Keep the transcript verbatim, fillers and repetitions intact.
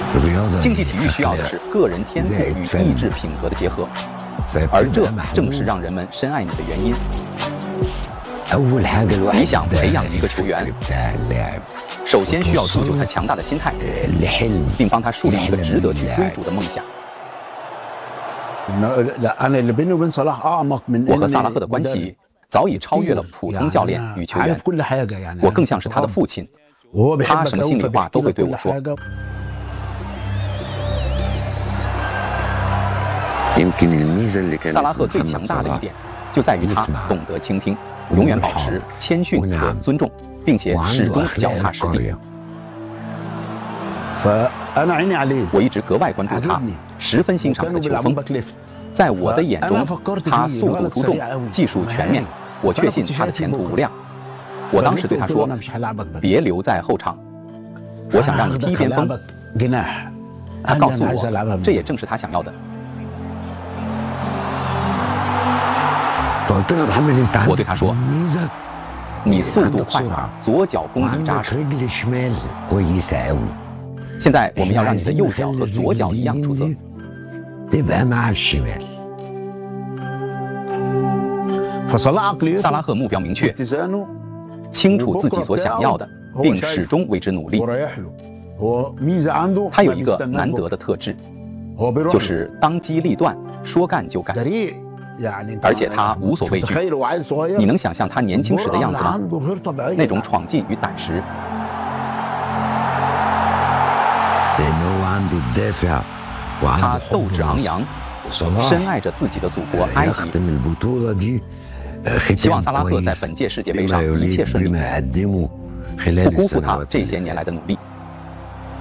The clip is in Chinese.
竞技体育需要的是个人天赋与意志品格的结合，而这正是让人们深爱你的原因。你想培养一个球员，首先需要铸就他强大的心态，并帮他树立一个值得去追逐的梦想。我和萨拉赫的关系早已超越了普通教练与球员，我更像是他的父亲，他什么心里话都会对我说。萨拉赫最强大的一点就在于他懂得倾听，永远保持谦逊和尊重，并且始终脚踏实地。我一直格外关注他，十分欣赏他的球风。在我的眼中，他速度出众，技术全面，我确信他的前途无量。我当时对他说：“别留在后场，我想让你踢边锋。”他告诉我，这也正是他想要的。我对他说：“你速度快，左脚功底扎实。现在我们要让你的右脚和左脚一样出色。”萨拉赫目标明确，清楚自己所想要的，并始终为之努力。他有一个难得的特质，就是当机立断，说干就干。而且他无所畏惧，你能想象他年轻时的样子吗？那种闯劲与胆识。他斗志昂扬，深爱着自己的祖国埃及。希望萨拉赫在本届世界杯上一切顺利，不辜负他这些年来的努力。